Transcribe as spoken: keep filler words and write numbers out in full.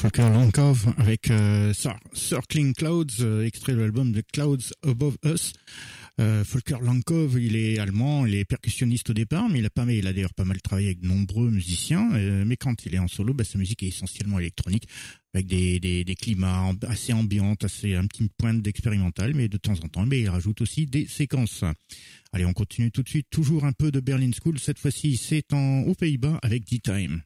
Volker Lankov avec euh, Circling Clouds, euh, extrait de l'album The Clouds Above Us. Euh, Volker Lankov, il est allemand, il est percussionniste au départ, mais il a pas, mais il a d'ailleurs pas mal travaillé avec de nombreux musiciens. Euh, mais quand il est en solo, bah, sa musique est essentiellement électronique, avec des, des, des climats assez ambiantes, assez un petit pointe d'expérimental, mais de temps en temps, mais il rajoute aussi des séquences. Allez, on continue tout de suite, toujours un peu de Berlin School. Cette fois-ci, c'est en aux Pays-Bas avec D-Time.